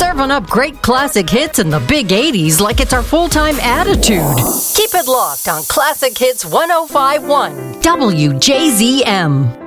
serving up great classic hits in the big 80s like it's our full-time attitude. Keep it locked on Classic Hits 105.1 WJZM.